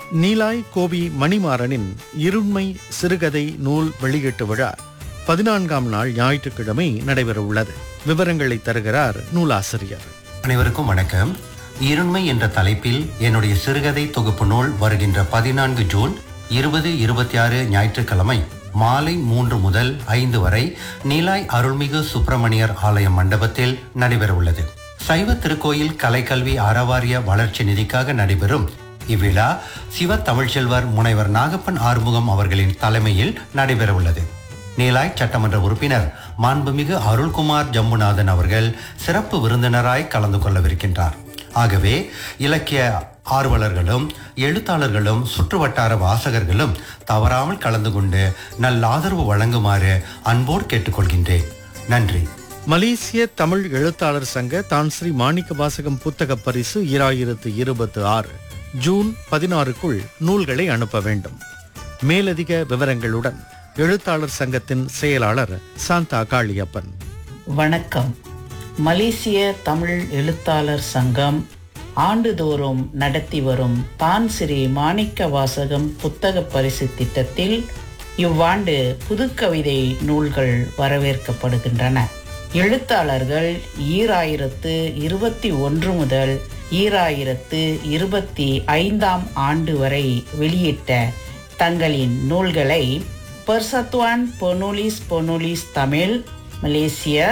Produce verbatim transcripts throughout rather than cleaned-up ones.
Nilai Gopi மணிமாறனின் இருண்மை சிறுகதை நூல் வெளியீட்டு விழா பதினான்காம் நாள் ஞாயிற்றுக்கிழமை நடைபெறவுள்ளது. விவரங்களை தருகிறார் நூலாசிரியர். அனைவருக்கும் வணக்கம். இருண்மை என்ற தலைப்பில் என்னுடைய சிறுகதை தொகுப்பு நூல் வருகின்ற பதினான்கு ஜூன் இருபது இருபத்தி ஆறு ஞாயிற்றுக்கிழமை மாலை மூன்று முதல் ஐந்து வரை நீலாய் அருள்மிகு சுப்பிரமணியர் ஆலய மண்டபத்தில் நடைபெறவுள்ளது. சைவ திருக்கோயில் கலைக்கல்வி அறவாரிய வளர்ச்சி நிதிக்காக நடைபெறும் இவ்விழா சிவ தமிழ்ச்செல்வர் முனைவர் நாகப்பன் ஆறுமுகம் அவர்களின் தலைமையில் நடைபெறவுள்ளது. நீலாய் சட்டமன்ற உறுப்பினர் மாண்புமிகு அருள்குமார் ஜம்புநாதன் அவர்கள் சிறப்பு விருந்தினராய் கலந்து கொள்ளவிருக்கின்றார். ஆகவே இலக்கிய ஆர்வலர்களும் எழுத்தாளர்களும் சுற்றுவட்டார வாசகர்களும் தவறாமல் கலந்து கொண்டு நல்லாதரவு வழங்குமாறு அன்போடு கேட்டுக்கொள்கின்றேன். நன்றி. மலேசிய தமிழ் எழுத்தாளர் சங்க தான் ஸ்ரீ மாணிக்க வாசகம் புத்தக பரிசு இராயிரத்து இருபத்தி ஆறு ஜூன் பதினாறுக்குள் நூல்களை அனுப்ப வேண்டும். மேலதிக விவரங்களுடன் எழுத்தாளர் சங்கத்தின் செயலாளர் சாந்தா காளியப்பன். வணக்கம். மலேசிய தமிழ் எழுத்தாளர் சங்கம் ஆண்டுதோறும் நடத்தி வரும் தான் ஸ்ரீ மாணிக்க வாசகம் புத்தக பரிசு திட்டத்தில் இவ்வாண்டு புதுக்கவிதை நூல்கள் வரவேற்கப்படுகின்றன. எழுத்தாளர்கள் ஈராயிரத்து இருபத்தி ஒன்று முதல் ஈராயிரத்து இருபத்தி ஐந்தாம் ஆண்டு வரை வெளியிட்ட தங்களின் நூல்களை பெர்சத்துவான் பொனோலிஸ் பொனோலிஸ் தமிழ் மலேசியா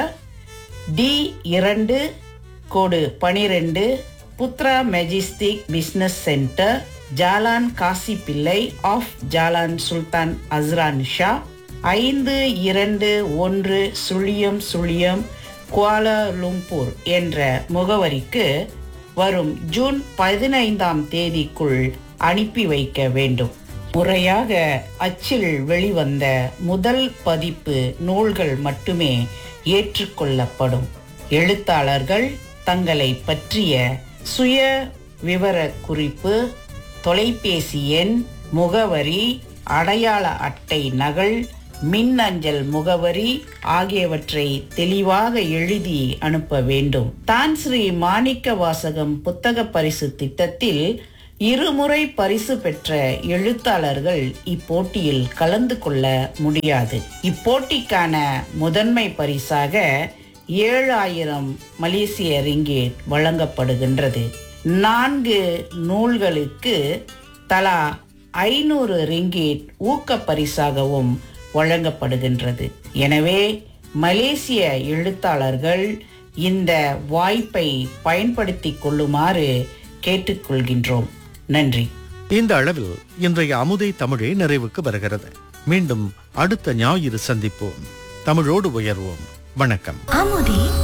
டி இரண்டு கோடு பனிரெண்டு Putra majestic business centre Jalan Kashi பிள்ளை ஆஃப் ஜாலான் சுல்தான் அஸ்ரான் ஷா ஐந்து இரண்டு ஒன்று சுழியம் சுழியம் குவாலாலும்பூர் என்ற முகவரிக்கு வரும் ஜூன் பதினைந்தாம் தேதிக்குள் அனுப்பி வைக்க வேண்டும். முறையாக அச்சில் வெளிவந்த முதல் பதிப்பு நூல்கள் மட்டுமே ஏற்றுக்கொள்ளப்படும். எழுத்தாளர்கள் தங்களை பற்றிய சுய விவர குறிப்பு, தொலைபேசி எண், முகவரி, அடையாள அட்டை நகல், மின்னஞ்சல் முகவரி ஆகியவற்றை தெளிவாக எழுதி அனுப்ப வேண்டும். தான் ஸ்ரீ மாணிக்க வாசகம் புத்தக பரிசு திட்டத்தில் இருமுறை பரிசு பெற்ற எழுத்தாளர்கள் இப்போட்டியில் கலந்து கொள்ள முடியாது. இப்போட்டிக்கான முதன்மை பரிசாக ஏழாயிரம் மலேசிய ரிங்கேட் வழங்கப்படுகின்றது. நான்கு நூல்களுக்கு தலா ஐநூறு ரிங்கேட் ஊக்க பரிசாகவும் வழங்கப்படுகின்றது. எனவே மலேசிய எழுத்தாளர்கள் இந்த வாய்ப்பை பயன்படுத்தி கொள்ளுமாறு கேட்டுக்கொள்கின்றோம். நன்றி. இந்த அளவில் இன்றைய அமுதை தமிழே நிறைவுக்கு வருகிறது. மீண்டும் அடுத்த ஞாயிறு சந்திப்போம். தமிழோடு உயர்வோம். வணக்கம். அமுதே